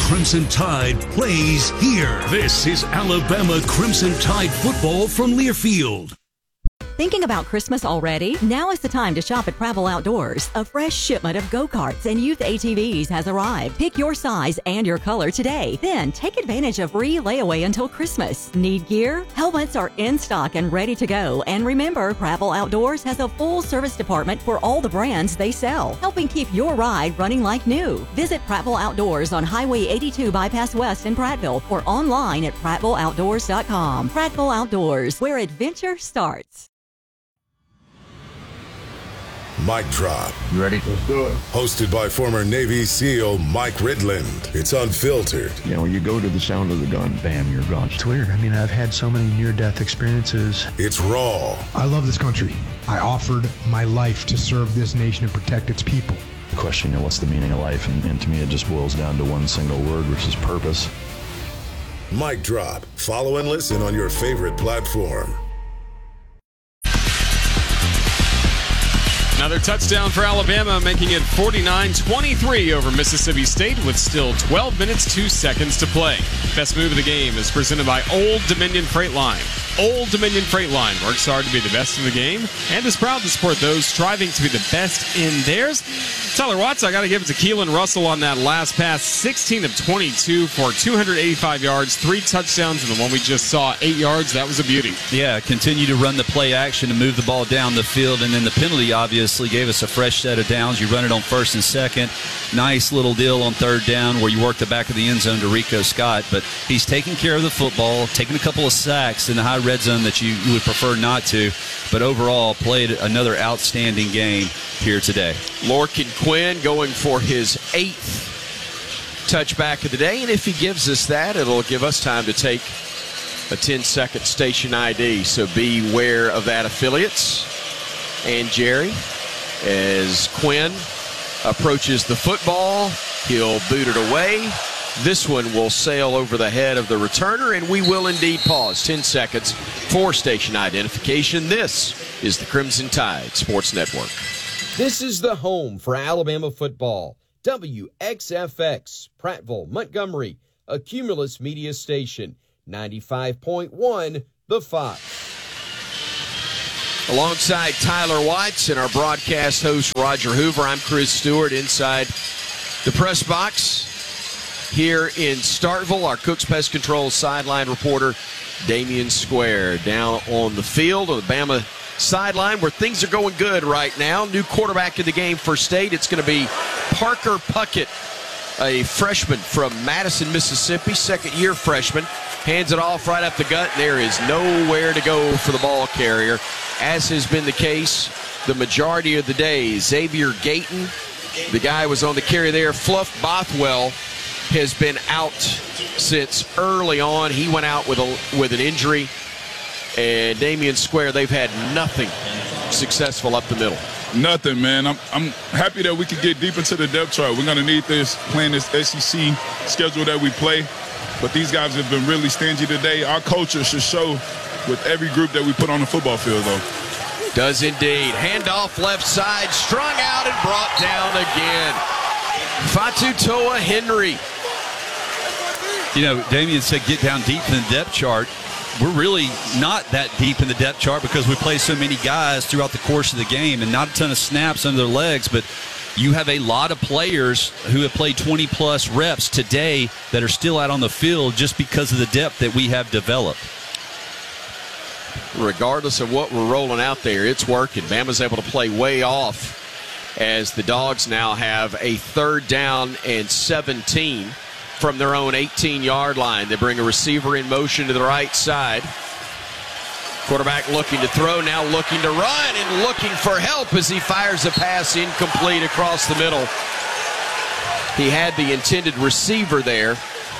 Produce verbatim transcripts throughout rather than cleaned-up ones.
Crimson Tide plays here. This is Alabama Crimson Tide football from Learfield. Thinking about Christmas already? Now is the time to shop at Prattville Outdoors. A fresh shipment of go-karts and youth A T Vs has arrived. Pick your size and your color today. Then take advantage of free layaway until Christmas. Need gear? Helmets are in stock and ready to go. And remember, Prattville Outdoors has a full service department for all the brands they sell, helping keep your ride running like new. Visit Prattville Outdoors on Highway eighty-two Bypass West in Prattville or online at prattville outdoors dot com. Prattville Outdoors, where adventure starts. Mic Drop. You ready? Let's do it. Hosted by former Navy SEAL Mike Ridland. It's unfiltered. You know, when you go to the sound of the gun, bam, you're gone. It's weird. I mean, I've had so many near-death experiences. It's raw. I love this country. I offered my life to serve this nation and protect its people. Question, you know, what's the meaning of life? And, and to me, it just boils down to one single word, which is purpose. Mic Drop. Follow and listen on your favorite platform. Another touchdown for Alabama, making it forty-nine twenty-three over Mississippi State with still twelve minutes, two seconds to play. Best move of the game is presented by Old Dominion Freight Line. Old Dominion Freight Line works hard to be the best in the game and is proud to support those striving to be the best in theirs. Tyler Watts, I got to give it to Keelan Russell on that last pass. sixteen of twenty-two for two hundred eighty-five yards, three touchdowns, and the one we just saw, eight yards. That was a beauty. Yeah, continue to run the play action and move the ball down the field, and then the penalty obviously gave us a fresh set of downs. You run it on first and second. Nice little deal on third down where you work the back of the end zone to Rico Scott, but he's taking care of the football, taking a couple of sacks in the high red zone that you, you would prefer not to, but overall played another outstanding game here today. Lorcan Quinn going for his eighth touchback of the day, and if he gives us that, it'll give us time to take a ten-second station I D, so beware of that, affiliates. And Jerry, as Quinn approaches the football, he'll boot it away. This one will sail over the head of the returner, and we will indeed pause ten seconds for station identification. This is the Crimson Tide Sports Network. This is the home for Alabama football. W X F X, Prattville, Montgomery, a Cumulus media station. ninety-five point one, The Fox. Alongside Tyler Watts and our broadcast host Roger Hoover, I'm Chris Stewart inside the press box here in Starkville. Our Cooks Pest Control sideline reporter Damian Square down on the field on the Bama sideline where things are going good right now. New quarterback in the game for State. It's going to be Parker Puckett, a freshman from Madison, Mississippi, second-year freshman. Hands it off right up the gut. There is nowhere to go for the ball carrier, as has been the case the majority of the day. Xavier Gayton, the guy was on the carry there. Fluff Bothwell has been out since early on. He went out with a with an injury. And Damian Square, they've had nothing successful up the middle. Nothing, man. I'm I'm happy that we could get deep into the depth chart. We're going to need this, playing this S E C schedule that we play. But these guys have been really stingy today. Our culture should show with every group that we put on the football field, though. Does indeed. Handoff left side, strung out and brought down again. Fatu Toa Henry. You know, Damian said get down deep in the depth chart. We're really not that deep in the depth chart because we play so many guys throughout the course of the game and not a ton of snaps under their legs, but you have a lot of players who have played twenty-plus reps today that are still out on the field just because of the depth that we have developed. Regardless of what we're rolling out there, it's working. Bama's able to play way off as the Dogs now have a third down and seventeen from their own eighteen-yard line. They bring a receiver in motion to the right side. Quarterback looking to throw, now looking to run and looking for help as he fires a pass incomplete across the middle. He had the intended receiver there,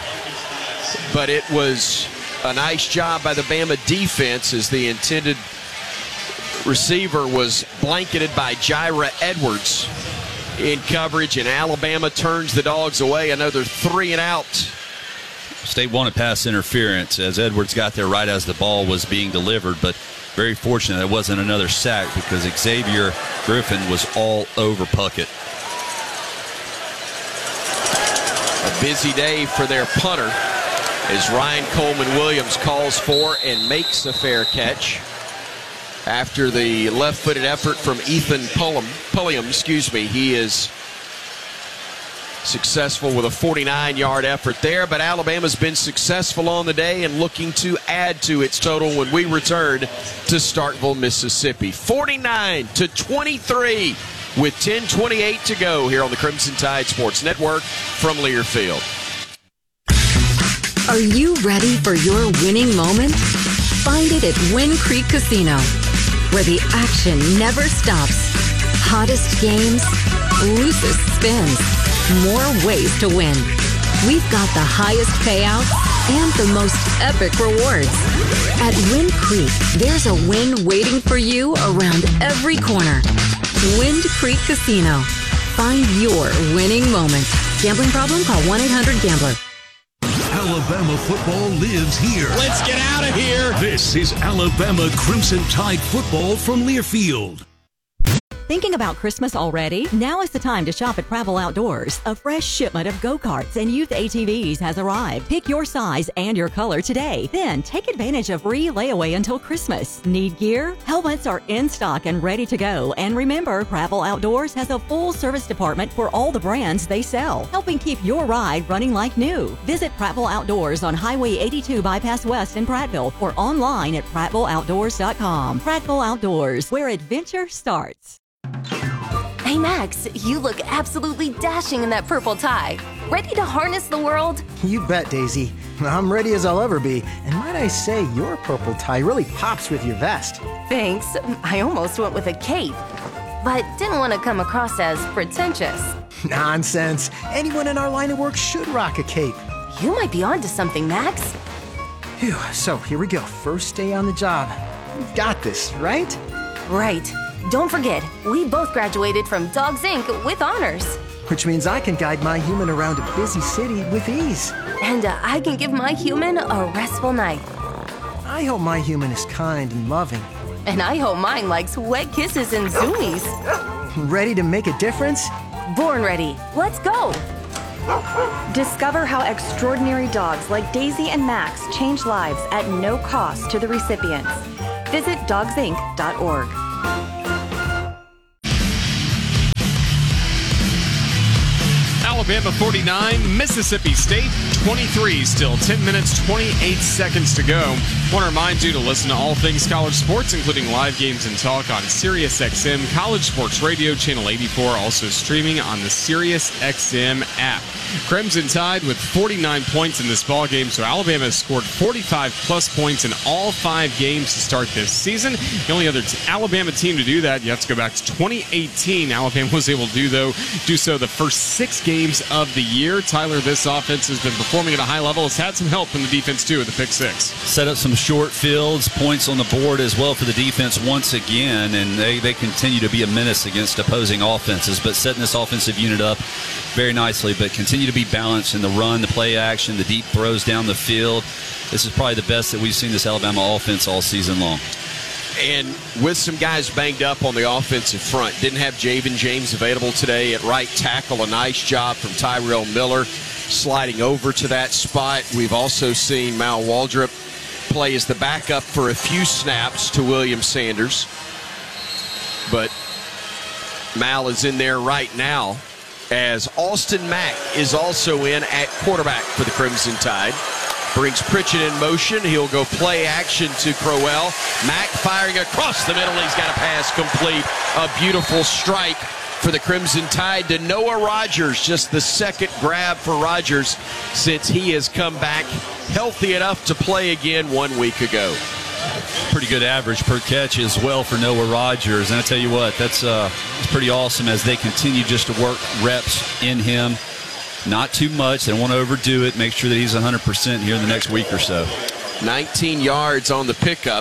but it was a nice job by the Bama defense as the intended receiver was blanketed by Jyra Edwards in coverage, and Alabama turns the Dogs away. Another three and out. State wanted pass interference as Edwards got there right as the ball was being delivered, but very fortunate it wasn't another sack because Xavier Griffin was all over Puckett. A Busy day for their punter as Ryan Coleman Williams calls for and makes a fair catch after the left-footed effort from Ethan Pulliam. Pulliam, excuse me, he is successful with a forty-nine-yard effort there, but Alabama's been successful on the day and looking to add to its total when we return to Starkville, Mississippi. forty-nine to twenty-three with ten twenty-eight to go here on the Crimson Tide Sports Network from Learfield. Are you ready for your winning moment? Find it at Wind Creek Casino, where the action never stops. Hottest games, loosest spins, more ways to win. We've got the highest payouts and the most epic rewards. At Wind Creek, there's a win waiting for you around every corner. Wind Creek Casino. Find your winning moment. Gambling problem? Call one eight hundred gambler. Alabama football lives here. Let's get out of here. This is Alabama Crimson Tide football from Learfield. Thinking about Christmas already? Now is the time to shop at Prattville Outdoors. A fresh shipment of go-karts and youth A T Vs has arrived. Pick your size and your color today. Then take advantage of free layaway until Christmas. Need gear? Helmets are in stock and ready to go. And remember, Prattville Outdoors has a full service department for all the brands they sell, helping keep your ride running like new. Visit Prattville Outdoors on Highway eighty-two Bypass West in Prattville or online at prattville outdoors dot com. Prattville Outdoors, where adventure starts. Hey Max, you look absolutely dashing in that purple tie. Ready to harness the world? You bet, Daisy. I'm ready as I'll ever be. And might I say, your purple tie really pops with your vest. Thanks. I almost went with a cape, but didn't want to come across as pretentious. Nonsense. Anyone in our line of work should rock a cape. You might be onto something, Max. Phew, so here we go. First day on the job. We've got this, right? Right. Don't forget, we both graduated from Dogs Incorporated with honors. Which means I can guide my human around a busy city with ease. And uh, I can give my human a restful night. I hope my human is kind and loving. And I hope mine likes wet kisses and zoomies. Ready to make a difference? Born ready. Let's go. Discover how extraordinary dogs like Daisy and Max change lives at no cost to the recipients. Visit dogs inc dot org. Alabama forty-nine, Mississippi State twenty-three. Still ten minutes, twenty-eight seconds to go. Want to remind you to listen to all things college sports, including live games and talk on SiriusXM College Sports Radio, Channel eighty-four, also streaming on the SiriusXM app. Crimson Tide with forty-nine points in this ballgame, so Alabama has scored forty-five plus points in all five games to start this season. The only other t- Alabama team to do that, you have to go back to twenty eighteen. Alabama was able to do, though, do so the first six games of the year. Tyler, this offense has been performing at a high level. It's had some help from the defense, too, with the pick six. Set up some short fields, points on the board as well for the defense once again, and they, they continue to be a menace against opposing offenses, but setting this offensive unit up very nicely, but continue to be balanced in the run, the play action, the deep throws down the field. This is probably the best that we've seen this Alabama offense all season long. And with some guys banged up on the offensive front, didn't have Javen James available today at right tackle. A nice job from Tyrell Miller sliding over to that spot. We've also seen Mal Waldrop play as the backup for a few snaps to William Sanders. But Mal is in there right now as Austin Mack is also in at quarterback for the Crimson Tide. Brings Pritchett in motion. He'll go play action to Crowell. Mack firing across the middle. He's got a pass complete. A beautiful strike for the Crimson Tide to Noah Rogers. Just the second grab for Rogers since he has come back healthy enough to play again one week ago. Pretty good average per catch as well for Noah Rogers. And I tell you what, that's uh, it's pretty awesome as they continue just to work reps in him. Not too much. They don't want to overdo it. Make sure that he's one hundred percent here in the next week or so. nineteen yards on the pickup.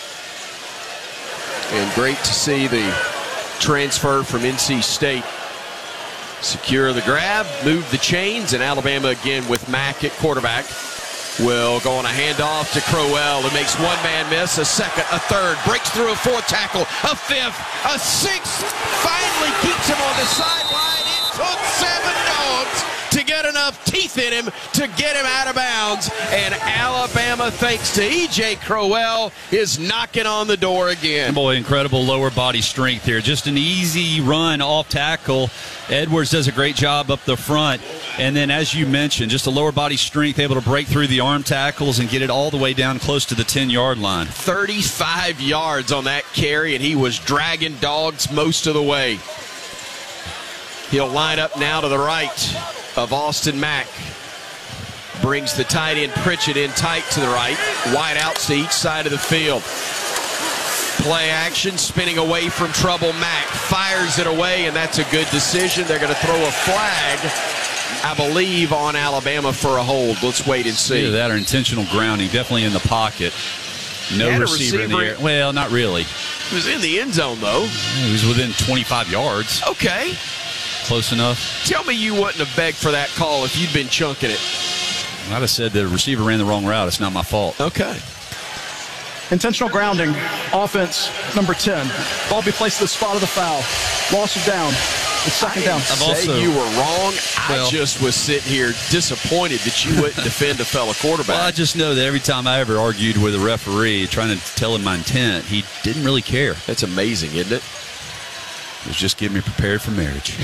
And great to see the transfer from N C State secure the grab, move the chains, and Alabama again with Mack at quarterback. Will go on a handoff to Crowell, who makes one man miss, a second, a third, breaks through a fourth tackle, a fifth, a sixth, finally keeps him on the sideline. It took seven dogs to get enough. enough teeth in him to get him out of bounds. And Alabama, thanks to E J Crowell, is knocking on the door again. Boy, incredible lower body strength here. Just an easy run off tackle. Edwards does a great job up the front. And then, as you mentioned, just a lower body strength, able to break through the arm tackles and get it all the way down close to the ten-yard line. thirty-five yards on that carry, and he was dragging dogs most of the way. He'll line up now to the right of Austin Mack. Brings the tight end Pritchett in tight to the right. Wide outs to each side of the field. Play action, spinning away from trouble. Mack fires it away, and that's a good decision. They're going to throw a flag, I believe, on Alabama for a hold. Let's wait and see. Either that or intentional grounding. Definitely in the pocket. No receiver, receiver in the air. Well, not really. He was in the end zone, though. He was within twenty-five yards. Okay. Close enough. Tell me you wouldn't have begged for that call if you'd been chunking it. I'd have said the receiver ran the wrong route. It's not my fault. Okay. Intentional grounding, offense number ten. Ball be placed at the spot of the foul. Loss of down. It's second down. I've also, you were wrong. Well, I just was sitting here disappointed that you wouldn't defend a fellow quarterback. Well, I just know that every time I ever argued with a referee trying to tell him my intent, he didn't really care. That's amazing, isn't it? It was just getting me prepared for marriage.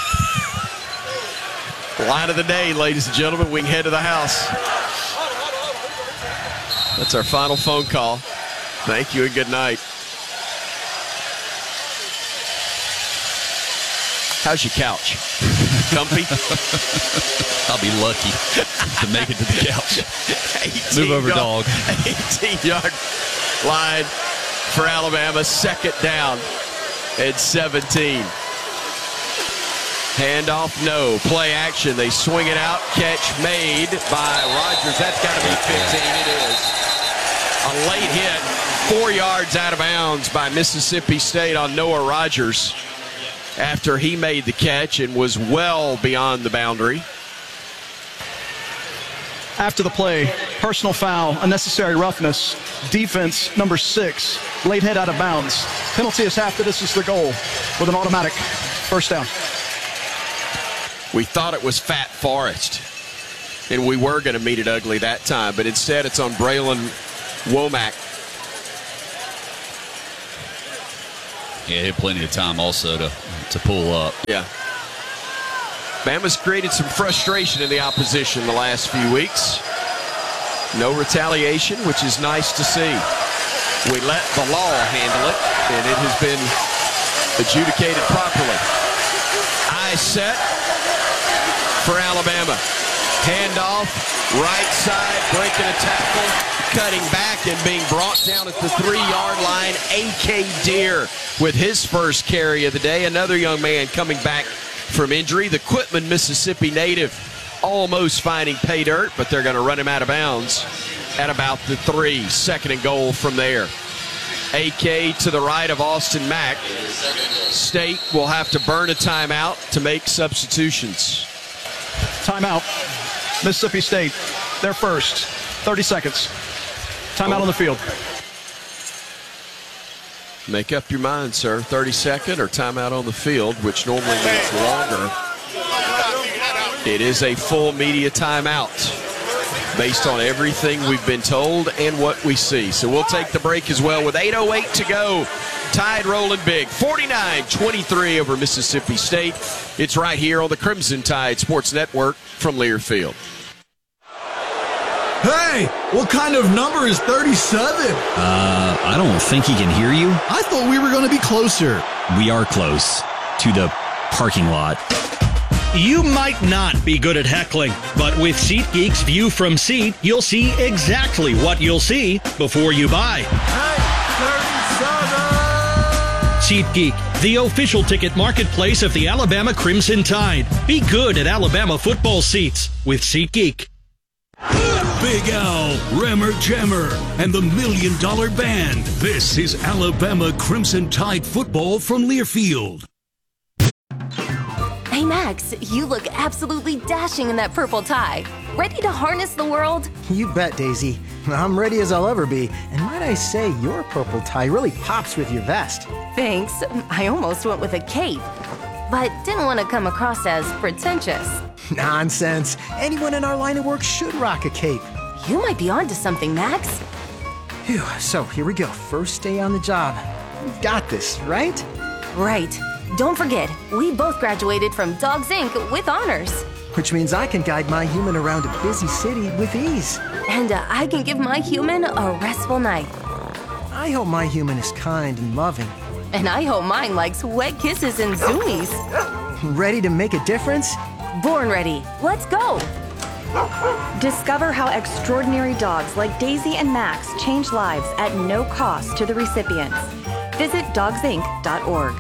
Line of the day, ladies and gentlemen. We can head to the house. That's our final phone call. Thank you and good night. How's your couch? Comfy? I'll be lucky to make it to the couch. Move over, dog. eighteen-yard line for Alabama. Second down at seventeen. Handoff, no. Play action. They swing it out. Catch made by Rogers. That's got to be fifteen. It is. A late hit. Four yards out of bounds by Mississippi State on Noah Rogers after he made the catch and was well beyond the boundary. After the play, personal foul, unnecessary roughness, defense number six, late hit out of bounds. Penalty is half the distance to the goal with an automatic first down. We thought it was Fat Forest, and we were going to meet it ugly that time, but instead it's on Braylon Womack. Yeah, he had plenty of time also to, to pull up. Yeah. Bama's created some frustration in the opposition the last few weeks. No retaliation, which is nice to see. We let the law handle it, and it has been adjudicated properly. Eye set for Alabama. Handoff, right side, breaking a tackle, cutting back and being brought down at the three-yard line. A K Deer with his first carry of the day. Another young man coming back from injury. The Quitman, Mississippi native, almost finding pay dirt, but they're going to run him out of bounds at about the three. Second and goal from there. A K to the right of Austin Mack. State will have to burn a timeout to make substitutions. Timeout. Mississippi State, their first. thirty seconds. Timeout on the field. Make up your mind, sir. thirty second or timeout on the field, which normally means longer. It is a full media timeout based on everything we've been told and what we see. So we'll take the break as well with eight oh eight to go. Tide rolling big, forty-nine twenty-three over Mississippi State. It's right here on the Crimson Tide Sports Network from Learfield. Hey, what kind of number is thirty-seven? Uh, I don't think he can hear you. I thought we were going to be closer. We are close to the parking lot. You might not be good at heckling, but with SeatGeek's View from Seat, you'll see exactly what you'll see before you buy. Hey, thirty-seven! SeatGeek, the official ticket marketplace of the Alabama Crimson Tide. Be good at Alabama football seats with SeatGeek. Big Al, Rammer Jammer, and the Million Dollar Band. This is Alabama Crimson Tide football from Learfield. Hey Max, you look absolutely dashing in that purple tie. Ready to harness the world? You bet, Daisy. I'm ready as I'll ever be. And might I say, your purple tie really pops with your vest. Thanks. I almost went with a cape, but didn't want to come across as pretentious. Nonsense. Anyone in our line of work should rock a cape. You might be onto something, Max. Phew, so here we go. First day on the job. We've got this, right? Right. Don't forget, we both graduated from Dogs Incorporated with honors. Which means I can guide my human around a busy city with ease. And uh, I can give my human a restful night. I hope my human is kind and loving. And I hope mine likes wet kisses and zoomies. Ready to make a difference? Born ready. Let's go. Discover how extraordinary dogs like Daisy and Max change lives at no cost to the recipients. Visit dogs inc dot org.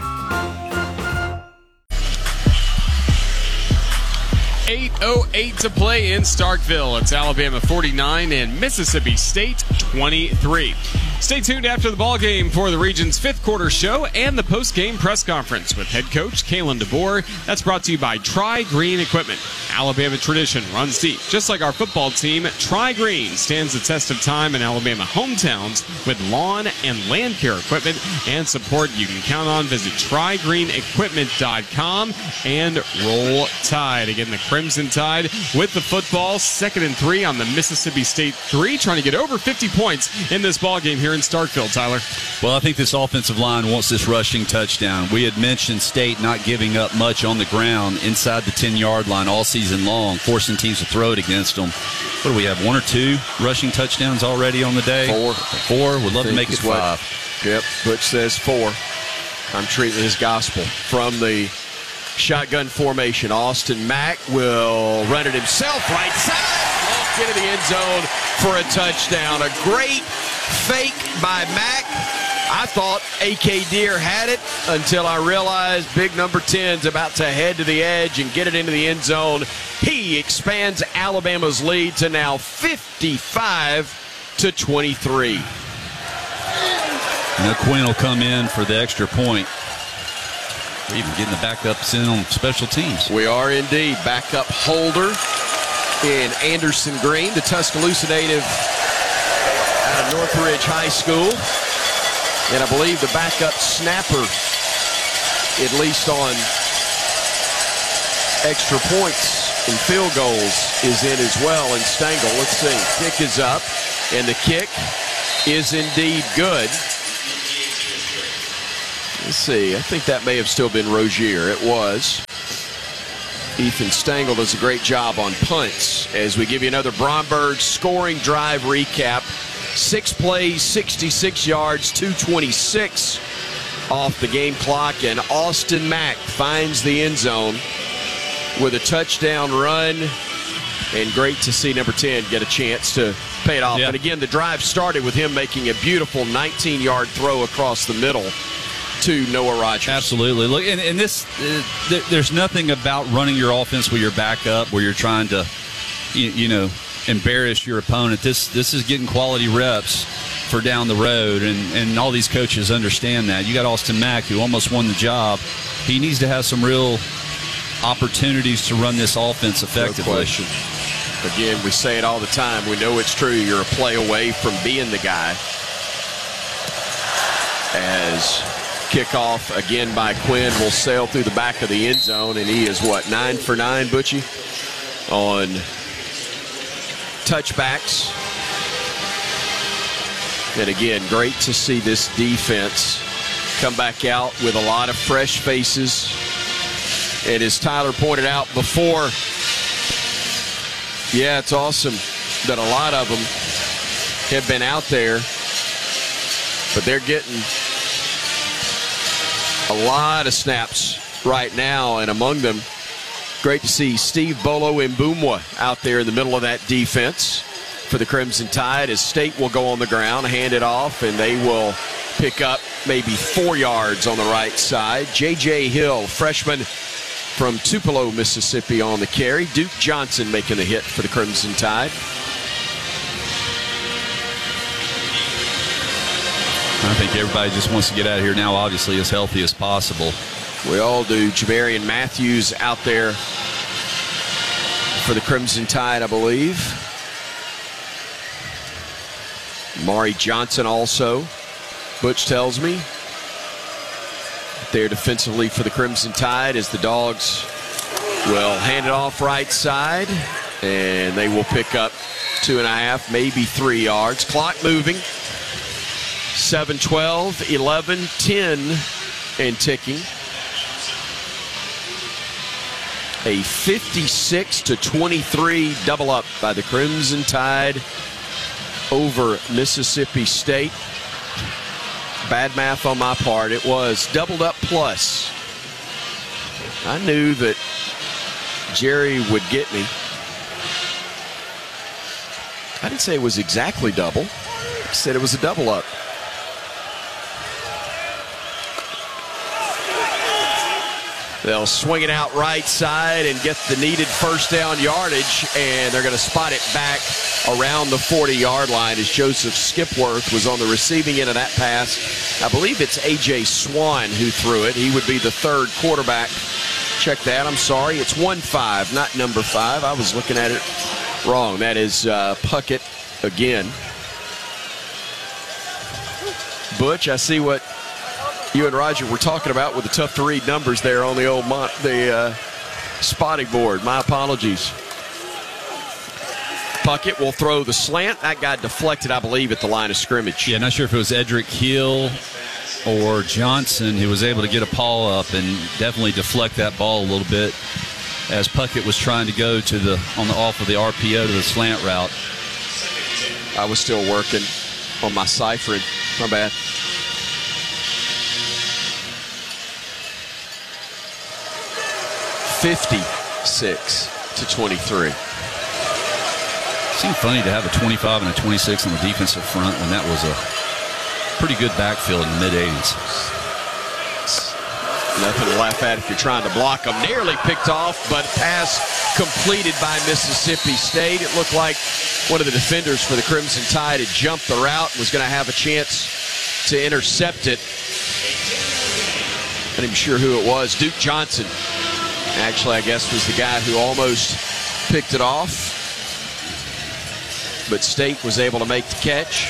eight oh eight to play in Starkville. It's Alabama forty-nine and Mississippi State twenty-three. Stay tuned after the ball game for the region's fifth quarter show and the post-game press conference with head coach Kalen DeBoer. That's brought to you by Tri-Green Equipment. Alabama tradition runs deep. Just like our football team, Tri-Green stands the test of time in Alabama hometowns with lawn and land care equipment and support you can count on. Visit tri green equipment dot com and roll Tide. Again, the Crimson Tide with the football, second and three on the Mississippi State three, trying to get over fifty points in this ball game here in Starkville, Tyler. Well, I think this offensive line wants this rushing touchdown. We had mentioned State not giving up much on the ground inside the ten-yard line all season long, forcing teams to throw it against them. What do we have, one or two rushing touchdowns already on the day? Four. Four. We'd love to make it five. Yep, Butch says four. I'm treating this gospel. From the shotgun formation, Austin Mack will run it himself right side. Walked into the end zone for a touchdown. A great fake by Mack. I thought A K Deer had it until I realized big number ten's about to head to the edge and get it into the end zone. He expands Alabama's lead to now fifty-five to twenty-three. Now Quinn will come in for the extra point. We're even getting the backups in on special teams. We are indeed. Backup holder in Anderson Green, the Tuscaloosa native out of Northridge High School. And I believe the backup snapper, at least on extra points and field goals, is in as well. And Stengel, let's see, kick is up, and the kick is indeed good. Let's see, I think that may have still been Rozier. It was. Ethan Stengel does a great job on punts as we give you another Bromberg scoring drive recap. Six plays, sixty-six yards, two twenty-six off the game clock, and Austin Mack finds the end zone with a touchdown run, and great to see number ten get a chance to pay it off. Yeah. And again, the drive started with him making a beautiful nineteen-yard throw across the middle to Noah Rogers. Absolutely. Look, and, and this, uh, th- there's nothing about running your offense with your backup where you're trying to, you, you know, embarrass your opponent. This this is getting quality reps for down the road, and, and all these coaches understand that. You got Austin Mack, who almost won the job. He needs to have some real opportunities to run this offense effectively. No question. Again, we say it all the time. We know it's true. You're a play away from being the guy. As kickoff again by Quinn will sail through the back of the end zone, and he is what, nine for nine, Butchie, on touchbacks. And again, great to see this defense come back out with a lot of fresh faces. And as Tyler pointed out before, yeah, it's awesome that a lot of them have been out there, but they're getting a lot of snaps right now, and among them, great to see Steve Bolo Mbumwa out there in the middle of that defense for the Crimson Tide, as State will go on the ground, hand it off, and they will pick up maybe four yards on the right side. J J Hill, freshman from Tupelo, Mississippi, on the carry. Duke Johnson making the hit for the Crimson Tide. I think everybody just wants to get out of here now, obviously, as healthy as possible. We all do. Javarian Matthews out there for the Crimson Tide, I believe. Mari Johnson also, Butch tells me. There defensively for the Crimson Tide as the Dogs will hand it off right side, and they will pick up two and a half, maybe three yards. Clock moving. seven twelve, eleven ten, and ticking. A fifty-six to twenty-three double up by the Crimson Tide over Mississippi State. Bad math on my part. It was doubled up plus. I knew that Jerry would get me. I didn't say it was exactly double. I said it was a double up. They'll swing it out right side and get the needed first down yardage, and they're going to spot it back around the forty-yard line as Joseph Skipworth was on the receiving end of that pass. I believe it's A J Swan who threw it. He would be the third quarterback. Check that. I'm sorry. It's one five, not number five. I was looking at it wrong. That is uh, Puckett again. Butch, I see what you and Roger were talking about with the tough to read numbers there on the old mon- the uh, spotting board. My apologies. Puckett will throw the slant. That got deflected, I believe, at the line of scrimmage. Yeah, not sure if it was Edric Hill or Johnson who was able to get a paw up and definitely deflect that ball a little bit as Puckett was trying to go to the on the off of the R P O to the slant route. I was still working on my ciphering. My bad. fifty-six to twenty-three. Seemed funny to have a twenty-five and a twenty-six on the defensive front when that was a pretty good backfield in the mid-eighties. Nothing to laugh at if you're trying to block them. Nearly picked off, but pass completed by Mississippi State. It looked like one of the defenders for the Crimson Tide had jumped the route and was going to have a chance to intercept it. Not even sure who it was. Duke Johnson, actually, I guess, was the guy who almost picked it off. But State was able to make the catch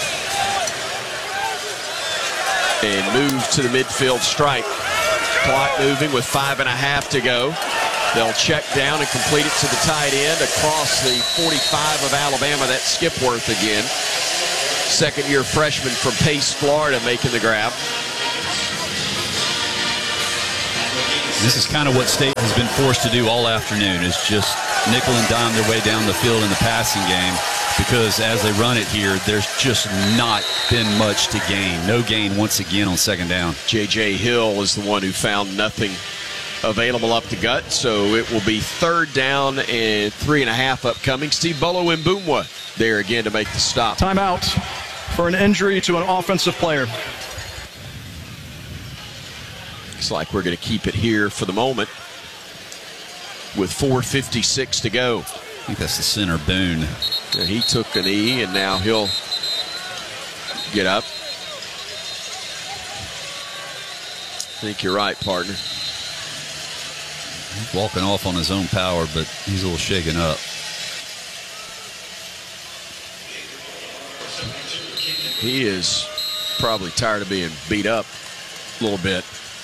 and move to the midfield strike. Clock moving with five and a half to go. They'll check down and complete it to the tight end across the forty-five of Alabama. That's Skipworth again. Second-year freshman from Pace, Florida, making the grab. This is kind of what State has been forced to do all afternoon, is just nickel and dime their way down the field in the passing game, because as they run it here, there's just not been much to gain. No gain once again on second down. J J Hill is the one who found nothing available up the gut, so it will be third down and three and a half upcoming. Steve Bolo Mbumwa there again to make the stop. Timeout for an injury to an offensive player. Looks like we're going to keep it here for the moment with four fifty-six to go. I think that's the center, Boone. Yeah, he took a knee, and now he'll get up. I think you're right, partner. He's walking off on his own power, but he's a little shaken up. He is probably tired of being beat up a little bit.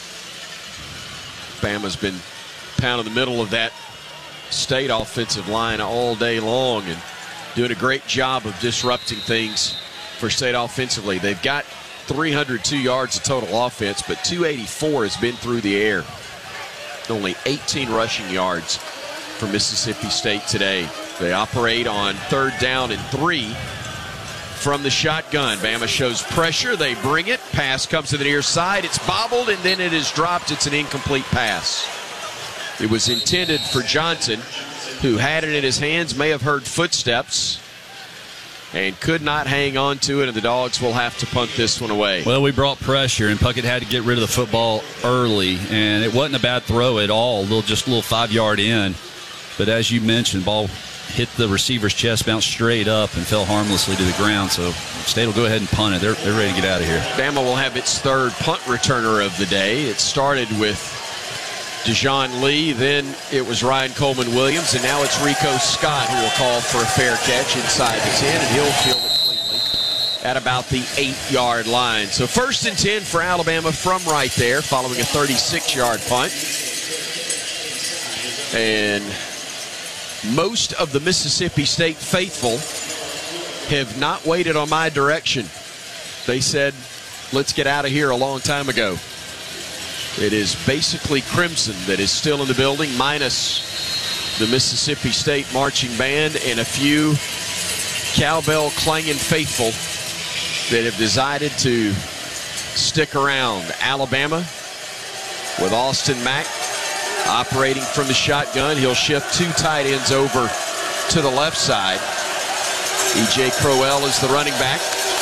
Bama's been pounding the middle of that State offensive line all day long and doing a great job of disrupting things for State offensively. They've got three hundred two yards of total offense, but two eighty-four has been through the air. Only eighteen rushing yards for Mississippi State today. They operate on third down and three from the shotgun. Bama shows pressure. They bring it. Pass comes to the near side. It's bobbled, and then it is dropped. It's an incomplete pass. It was intended for Johnson, who had it in his hands, may have heard footsteps, and could not hang on to it, and the Dogs will have to punt this one away. Well, we brought pressure, and Puckett had to get rid of the football early, and it wasn't a bad throw at all, a little, just a little five-yard in. But as you mentioned, ball hit the receiver's chest, bounced straight up, and fell harmlessly to the ground. So State will go ahead and punt it. They're, they're ready to get out of here. Bama will have its third punt returner of the day. It started with Dejon Lee, then it was Ryan Coleman-Williams, and now it's Rico Scott who will call for a fair catch inside the ten, and he'll field it cleanly at about the eight-yard line. So first and ten for Alabama from right there, following a thirty-six-yard punt. And most of the Mississippi State faithful have not waited on my direction. They said, let's get out of here a long time ago. It is basically Crimson that is still in the building, minus the Mississippi State marching band and a few cowbell clanging faithful that have decided to stick around. Alabama with Austin Mack operating from the shotgun. He'll shift two tight ends over to the left side. E J Crowell is the running back.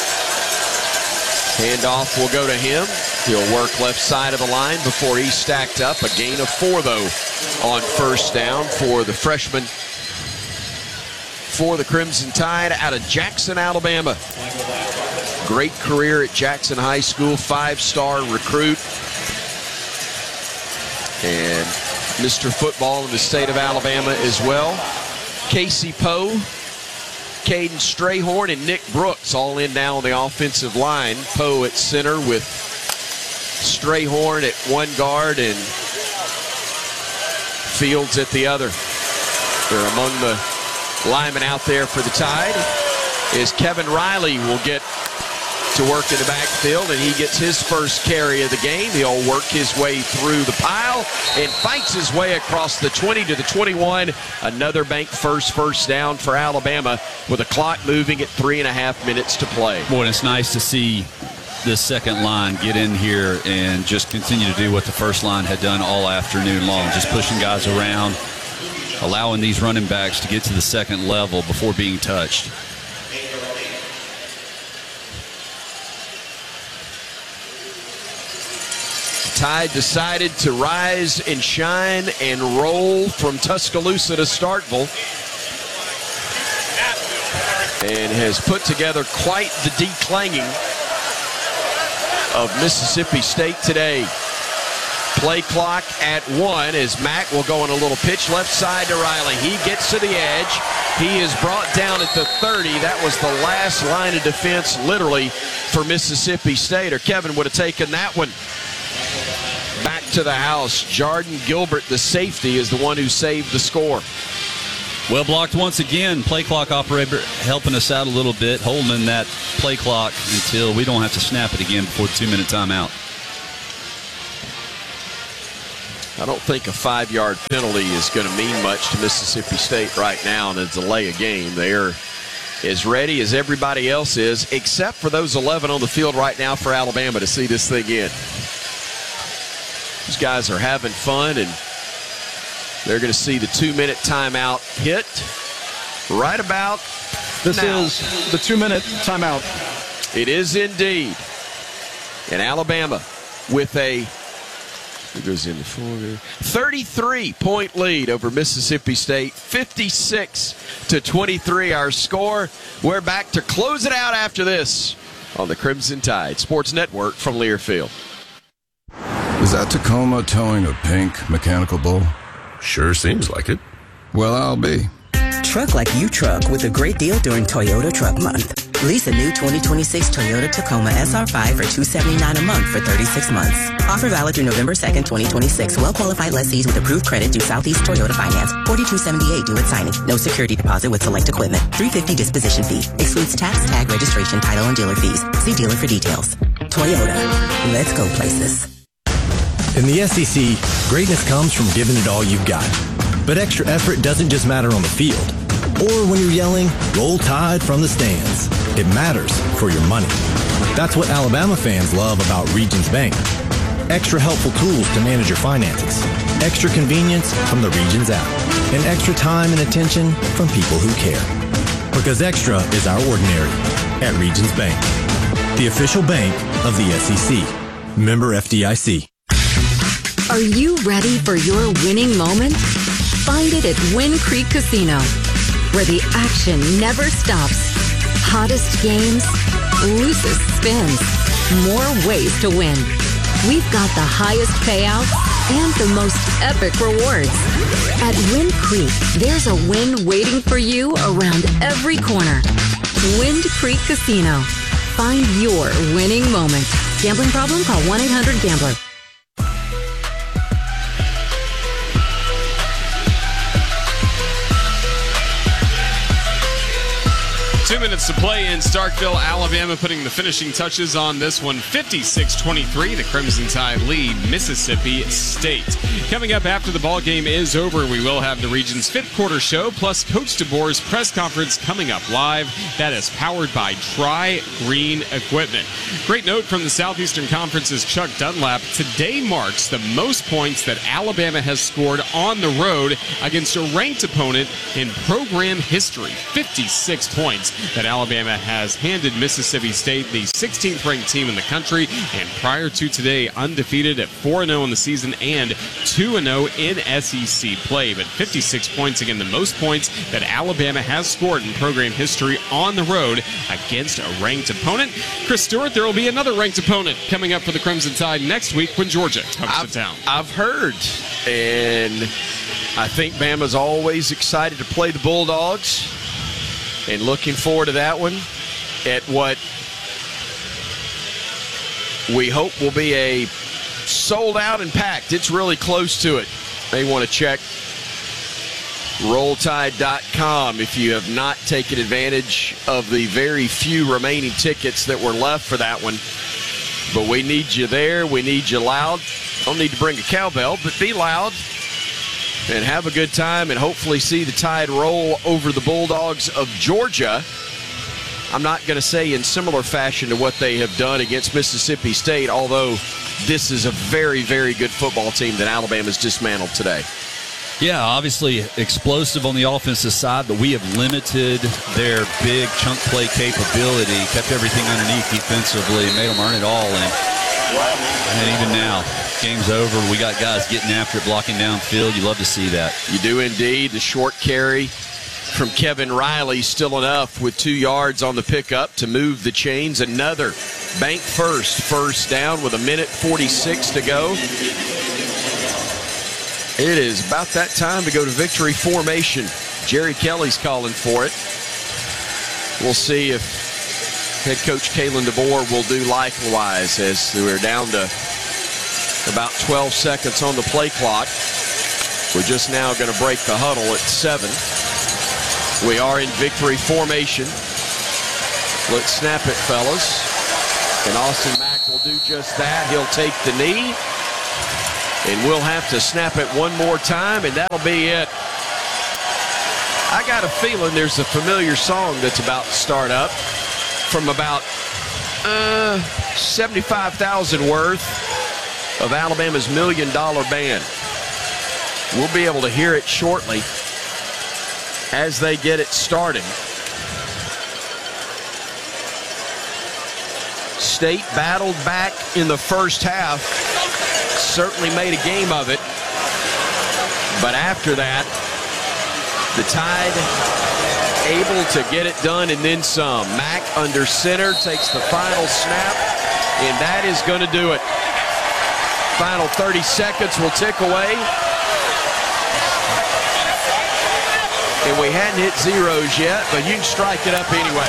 Handoff will go to him. He'll work left side of the line before he's stacked up. A gain of four, though, on first down for the freshman for the Crimson Tide out of Jackson, Alabama. Great career at Jackson High School, five-star recruit. And Mister Football in the state of Alabama as well. Casey Poe, Caden Strayhorn, and Nick Brooks all in now on the offensive line. Poe at center with Strayhorn at one guard and Fields at the other. They're among the linemen out there for the Tide. Is Kevin Riley will get to work in the backfield, and he gets his first carry of the game. He'll work his way through the pile and fights his way across the twenty to the twenty-one. Another bank first first down for Alabama with the clock moving at three and a half minutes to play. Boy, it's nice to see this second line get in here and just continue to do what the first line had done all afternoon long, just pushing guys around, allowing these running backs to get to the second level before being touched. Tide decided to rise and shine and roll from Tuscaloosa to Starkville, and has put together quite the declanging of Mississippi State today. Play clock at one as Mack will go on a little pitch left side to Riley. He gets to the edge. He is brought down at the thirty. That was the last line of defense, literally, for Mississippi State, or Kevin would have taken that one. Back to the house. Jordan Gilbert, the safety, is the one who saved the score. Well blocked once again. Play clock operator helping us out a little bit, holding that play clock until we don't have to snap it again before the two-minute timeout. I don't think a five-yard penalty is going to mean much to Mississippi State right now in a delay of game. They're as ready as everybody else is, except for those eleven on the field right now for Alabama to see this thing in. These guys are having fun, and they're going to see the two-minute timeout hit right about This now. is the two-minute timeout. It is indeed. And Alabama with a who goes into four, thirty-three point lead over Mississippi State, fifty-six to twenty-three our score. We're back to close it out after this on the Crimson Tide Sports Network from Learfield. Is that Tacoma towing a pink mechanical bull? Sure seems like it. Well, I'll be. Truck like you truck with a great deal during Toyota Truck Month. Lease a new twenty twenty-six Toyota Tacoma S R five for two hundred seventy-nine dollars a month for thirty-six months. Offer valid through November second, twenty twenty-six. Well-qualified lessees with approved credit through Southeast Toyota Finance. forty-two seventy-eight due at signing. No security deposit with select equipment. three hundred fifty dollars disposition fee. Excludes tax, tag, registration, title, and dealer fees. See dealer for details. Toyota. Let's go places. In the S E C, greatness comes from giving it all you've got. But extra effort doesn't just matter on the field, or when you're yelling, "Roll Tide" from the stands. It matters for your money. That's what Alabama fans love about Regions Bank. Extra helpful tools to manage your finances, extra convenience from the Regions app, and extra time and attention from people who care. Because extra is our ordinary at Regions Bank, the official bank of the S E C. Member F D I C. Are you ready for your winning moment? Find it at Wind Creek Casino, where the action never stops. Hottest games, loosest spins, more ways to win. We've got the highest payouts and the most epic rewards. At Wind Creek, there's a win waiting for you around every corner. Wind Creek Casino. Find your winning moment. Gambling problem? Call one eight hundred gambler. Two minutes to play in Starkville, Alabama, putting the finishing touches on this one. fifty-six twenty-three, the Crimson Tide lead Mississippi State. Coming up after the ball game is over, we will have the region's fifth quarter show, plus Coach DeBoer's press conference coming up live. That is powered by Tri-Green Equipment. Great note from the Southeastern Conference's Chuck Dunlap. Today marks the most points that Alabama has scored on the road against a ranked opponent in program history. fifty-six points that Alabama has handed Mississippi State, the sixteenth ranked team in the country, and prior to today, undefeated at four and oh in the season and two and oh in S E C play. But fifty-six points, again, the most points that Alabama has scored in program history on the road against a ranked opponent. Chris Stewart, there will be another ranked opponent coming up for the Crimson Tide next week when Georgia comes I've, to town. I've heard, and I think Bama's always excited to play the Bulldogs. And looking forward to that one at what we hope will be a sold out and packed. It's really close to it. May want to check roll tide dot com if you have not taken advantage of the very few remaining tickets that were left for that one. But we need you there. We need you loud. Don't need to bring a cowbell, but be loud. And have a good time and hopefully see the Tide roll over the Bulldogs of Georgia. I'm not going to say in similar fashion to what they have done against Mississippi State, although this is a very, very good football team that Alabama's dismantled today. Yeah, obviously explosive on the offensive side, but we have limited their big chunk play capability, kept everything underneath defensively, made them earn it all. And, and even now, game's over. We got guys getting after it, blocking downfield. You love to see that. You do indeed. The short carry from Kevin Riley, still enough with two yards on the pickup to move the chains. Another bank first, first down with a minute forty-six to go. It is about that time to go to victory formation. Jerry Kelly's calling for it. We'll see if head coach Kalen DeBoer will do likewise, as we're down to about twelve seconds on the play clock. We're just now going to break the huddle at seven. We are in victory formation. Let's snap it, fellas. And Austin Mack will do just that. He'll take the knee. And we'll have to snap it one more time, and that'll be it. I got a feeling there's a familiar song that's about to start up from about uh, seventy-five thousand worth of Alabama's Million Dollar Band. We'll be able to hear it shortly as they get it started. State battled back in the first half, certainly made a game of it, but after that, the Tide able to get it done and then some. Mack under center takes the final snap, and that is going to do it. Final thirty seconds will tick away. And we hadn't hit zeros yet, but you can strike it up anyway.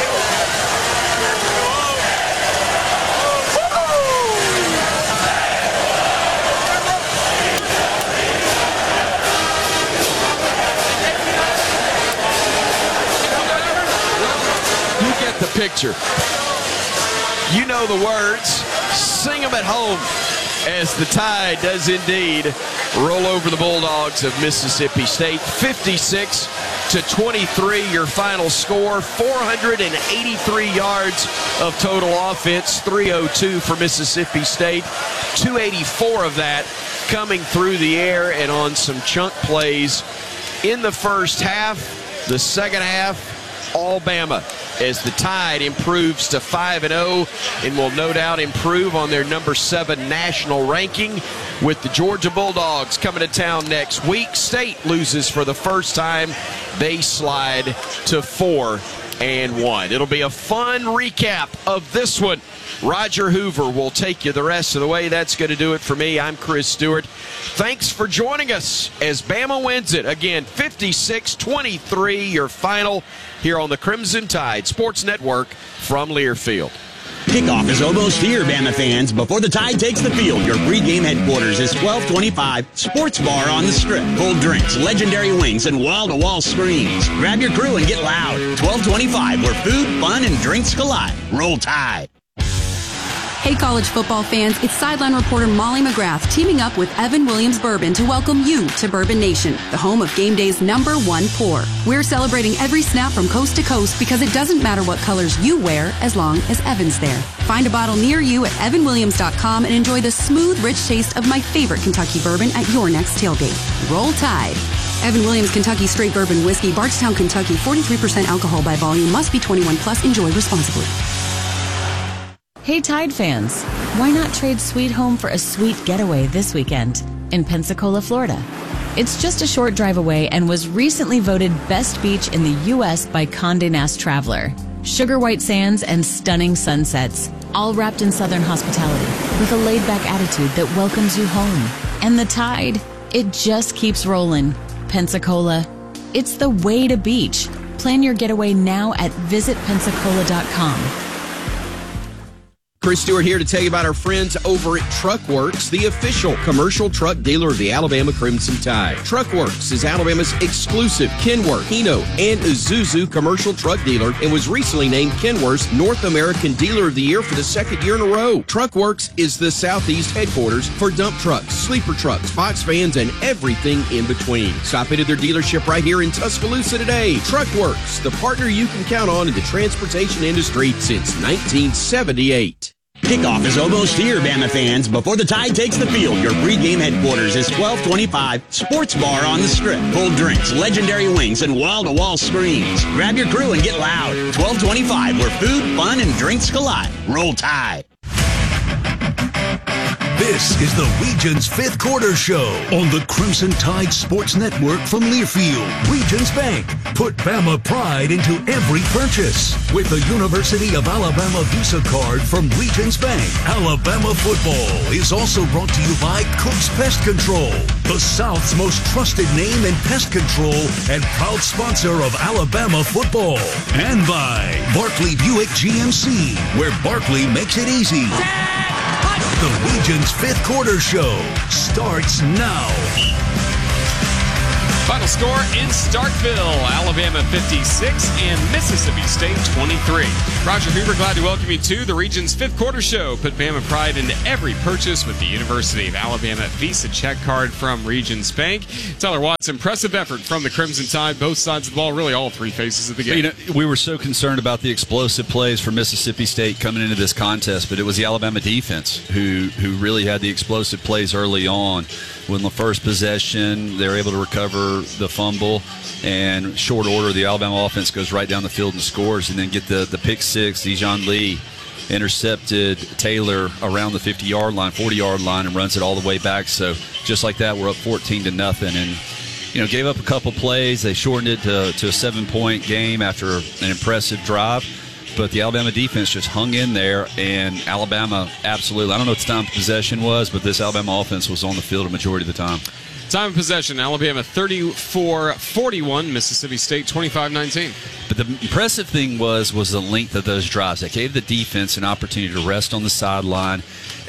You get the picture. You know the words. Sing them at home as the Tide does indeed roll over the Bulldogs of Mississippi State. fifty-six to twenty-three, your final score. four hundred eighty-three yards of total offense, three oh two for Mississippi State. two eighty-four of that coming through the air and on some chunk plays in the first half. The second half, all Bama, as the Tide improves to five and oh and will no doubt improve on their number seven national ranking, with the Georgia Bulldogs coming to town next week. State loses for the first time. They slide to four and one. It'll be a fun recap of this one. Roger Hoover will take you the rest of the way. That's going to do it for me. I'm Chris Stewart. Thanks for joining us as Bama wins it. Again, fifty-six twenty-three, your final here on the Crimson Tide Sports Network from Learfield. Kickoff is almost here, Bama fans. Before the Tide takes the field, your pregame headquarters is twelve twenty-five Sports Bar on the Strip. Cold drinks, legendary wings, and wall-to-wall screens. Grab your crew and get loud. twelve twenty-five, where food, fun, and drinks collide. Roll Tide. Hey, college football fans, it's sideline reporter Molly McGrath teaming up with Evan Williams Bourbon to welcome you to Bourbon Nation, the home of game day's number one pour. We're celebrating every snap from coast to coast because it doesn't matter what colors you wear as long as Evan's there. Find a bottle near you at evan williams dot com and enjoy the smooth, rich taste of my favorite Kentucky bourbon at your next tailgate. Roll Tide. Evan Williams Kentucky Straight Bourbon Whiskey, Bardstown, Kentucky, forty-three percent alcohol by volume, must be twenty-one plus. Enjoy responsibly. Hey Tide fans, why not trade Sweet Home for a sweet getaway this weekend in Pensacola, Florida? It's just a short drive away and was recently voted best beach in the U S by Condé Nast Traveler. Sugar white sands and stunning sunsets, all wrapped in Southern hospitality with a laid-back attitude that welcomes you home. And the Tide, it just keeps rolling. Pensacola, it's the way to beach. Plan your getaway now at visit pensacola dot com. Chris Stewart here to tell you about our friends over at Truckworks, the official commercial truck dealer of the Alabama Crimson Tide. Truckworks is Alabama's exclusive Kenworth, Hino, and Isuzu commercial truck dealer and was recently named Kenworth's North American Dealer of the Year for the second year in a row. Truckworks is the Southeast headquarters for dump trucks, sleeper trucks, box vans, and everything in between. Stop into their dealership right here in Tuscaloosa today. Truckworks, the partner you can count on in the transportation industry since nineteen seventy-eight. Kickoff is almost here, Bama fans. Before the Tide takes the field, your pregame headquarters is twelve twenty-five Sports Bar on the Strip. Cold drinks, legendary wings, and wall-to-wall screens. Grab your crew and get loud. twelve twenty-five, where food, fun, and drinks collide. Roll Tide. This is the Regions Fifth Quarter Show on the Crimson Tide Sports Network from Learfield. Regions Bank. Put Bama pride into every purchase. With the University of Alabama Visa card from Regions Bank. Alabama football is also brought to you by Cook's Pest Control, the South's most trusted name in pest control and proud sponsor of Alabama football. And by Barkley Buick G M C, where Barkley makes it easy. The Regions Fifth Quarter Show starts now. Final score in Starkville, Alabama fifty-six and Mississippi State twenty-three. Roger Hoover, glad to welcome you to the Region's Fifth Quarter Show. Put Bama pride into every purchase with the University of Alabama Visa check card from Regions Bank. Tyler Watts, impressive effort from the Crimson Tide, both sides of the ball, really all three faces of the game. You know, we were so concerned about the explosive plays for Mississippi State coming into this contest, but it was the Alabama defense who who really had the explosive plays early on. When the first possession, they were able to recover the fumble, and short order, the Alabama offense goes right down the field and scores, and then get the, the pick six. Dijon Lee intercepted Taylor around the fifty-yard line, forty-yard line, and runs it all the way back. So just like that, we're up fourteen to nothing, and you know, gave up a couple plays. They shortened it to, to a seven-point game after an impressive drive. But the Alabama defense just hung in there, and Alabama absolutely, I don't know what the time of possession was, but this Alabama offense was on the field a majority of the time. Time of possession, Alabama thirty-four forty-one, Mississippi State twenty-five nineteen. But the impressive thing was was the length of those drives. That gave the defense an opportunity to rest on the sideline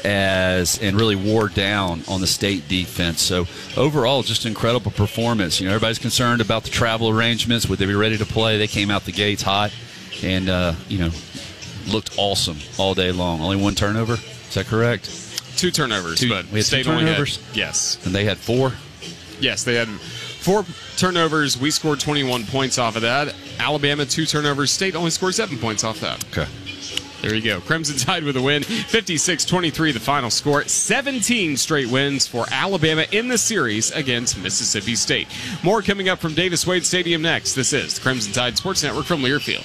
as and really wore down on the State defense. So overall, just incredible performance. You know, everybody's concerned about the travel arrangements. Would they be ready to play? They came out the gates hot. And, uh, you know, looked awesome all day long. Only one turnover. Is that correct? Two turnovers, two, but we had State two only turnovers? had, yes. And they had four? Yes, they had four turnovers. We scored twenty-one points off of that. Alabama, two turnovers. State only scored seven points off that. Okay. There you go. Crimson Tide with a win. fifty-six twenty-three the final score. seventeen straight wins for Alabama in the series against Mississippi State. More coming up from Davis Wade Stadium next. This is the Crimson Tide Sports Network from Learfield.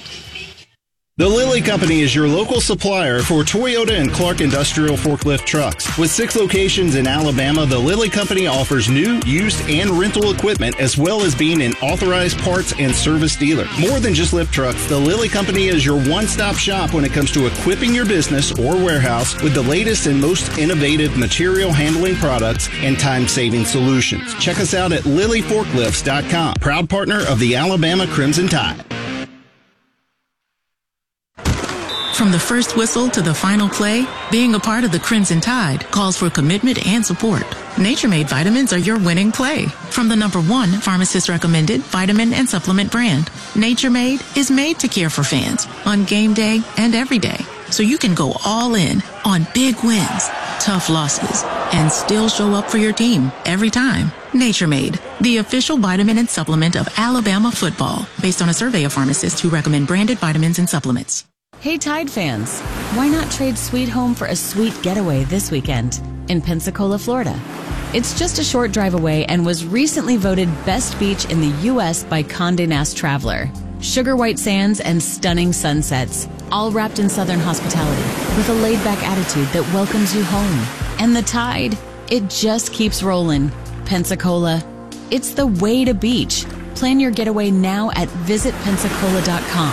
The Lilly Company is your local supplier for Toyota and Clark Industrial Forklift trucks. With six locations in Alabama, the Lilly Company offers new, used, and rental equipment, as well as being an authorized parts and service dealer. More than just lift trucks, the Lilly Company is your one-stop shop when it comes to equipping your business or warehouse with the latest and most innovative material handling products and time-saving solutions. Check us out at lilly forklifts dot com, proud partner of the Alabama Crimson Tide. From the first whistle to the final play, being a part of the Crimson Tide calls for commitment and support. Nature Made vitamins are your winning play. From the number one pharmacist recommended vitamin and supplement brand, Nature Made is made to care for fans on game day and every day. So you can go all in on big wins, tough losses, and still show up for your team every time. Nature Made, the official vitamin and supplement of Alabama football, based on a survey of pharmacists who recommend branded vitamins and supplements. Hey Tide fans, why not trade Sweet Home for a sweet getaway this weekend in Pensacola, Florida? It's just a short drive away and was recently voted best beach in the U S by Condé Nast Traveler. Sugar white sands and stunning sunsets, all wrapped in Southern hospitality with a laid-back attitude that welcomes you home. And the Tide, it just keeps rolling. Pensacola, it's the way to beach. Plan your getaway now at visit pensacola dot com.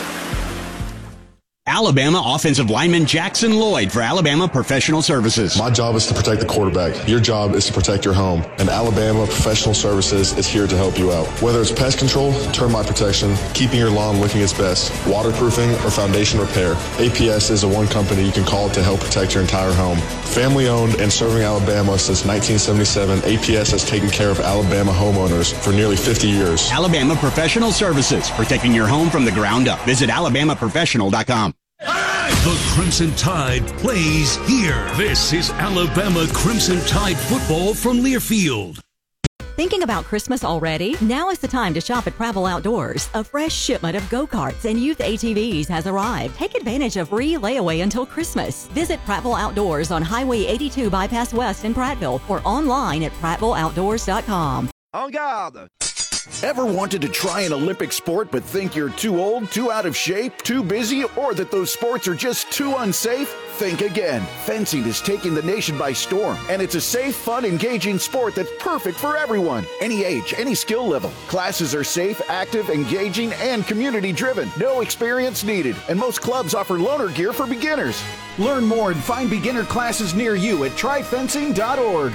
Alabama offensive lineman Jackson Lloyd for Alabama Professional Services. My job is to protect the quarterback. Your job is to protect your home. And Alabama Professional Services is here to help you out. Whether it's pest control, termite protection, keeping your lawn looking its best, waterproofing, or foundation repair, A P S is the one company you can call to help protect your entire home. Family owned and serving Alabama since nineteen seventy-seven, A P S has taken care of Alabama homeowners for nearly fifty years. Alabama Professional Services, protecting your home from the ground up. Visit alabama professional dot com. The Crimson Tide plays here. This is Alabama Crimson Tide football from Learfield. Thinking about Christmas already? Now is the time to shop at Prattville Outdoors. A fresh shipment of go-karts and youth A T Vs has arrived. Take advantage of free layaway until Christmas. Visit Prattville Outdoors on Highway eighty-two Bypass West in Prattville or online at prattville outdoors dot com. En garde! Ever wanted to try an Olympic sport but think you're too old, too out of shape, too busy, or that those sports are just too unsafe? Think again. Fencing is taking the nation by storm, and it's a safe, fun, engaging sport that's perfect for everyone. Any age, any skill level. Classes are safe, active, engaging, and community-driven. No experience needed, and most clubs offer loaner gear for beginners. Learn more and find beginner classes near you at try fencing dot org.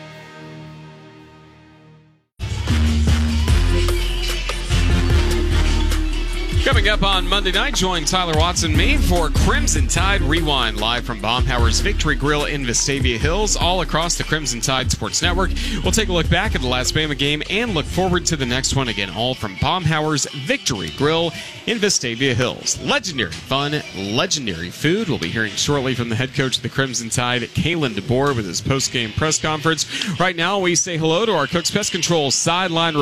Coming up on Monday night, join Tyler Watson, me, for Crimson Tide Rewind, live from Baumhower's Victory Grill in Vestavia Hills, all across the Crimson Tide Sports Network. We'll take a look back at the last Bama game and look forward to the next one, again, all from Baumhower's Victory Grill in Vestavia Hills. Legendary fun, legendary food. We'll be hearing shortly from the head coach of the Crimson Tide, Kalen DeBoer, with his post-game press conference. Right now, we say hello to our Cooks Pest Control sideline